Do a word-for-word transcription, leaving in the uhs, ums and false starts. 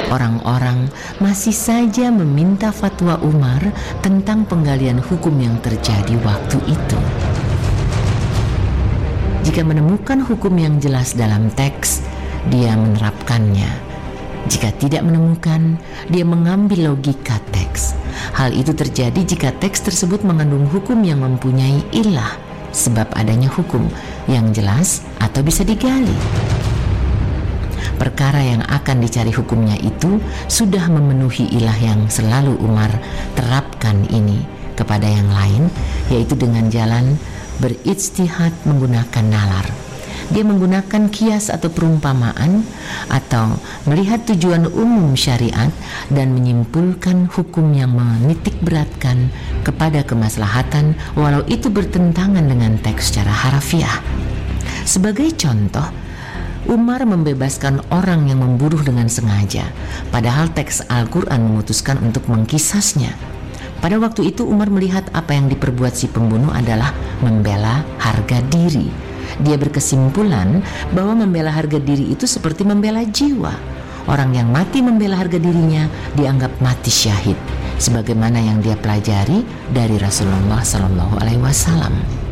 Orang-orang masih saja meminta fatwa Umar tentang penggalian hukum yang terjadi waktu itu. Jika menemukan hukum yang jelas dalam teks, dia menerapkannya. Jika tidak menemukan, dia mengambil logika teks. Hal itu terjadi jika teks tersebut mengandung hukum yang mempunyai ilah, sebab adanya hukum yang jelas atau bisa digali. Perkara yang akan dicari hukumnya itu sudah memenuhi ilah yang selalu Umar terapkan ini kepada yang lain, yaitu dengan jalan berijtihad menggunakan nalar. Dia menggunakan kias atau perumpamaan atau melihat tujuan umum syariat dan menyimpulkan hukum yang menitik beratkan kepada kemaslahatan walau itu bertentangan dengan teks secara harafiah. Sebagai contoh, Umar membebaskan orang yang membunuh dengan sengaja, padahal teks Al-Quran memutuskan untuk mengkisasnya. Pada waktu itu Umar melihat apa yang diperbuat si pembunuh adalah membela harga diri. Dia berkesimpulan bahwa membela harga diri itu seperti membela jiwa. Orang yang mati membela harga dirinya dianggap mati syahid, sebagaimana yang dia pelajari dari Rasulullah Shallallahu Alaihi Wasallam.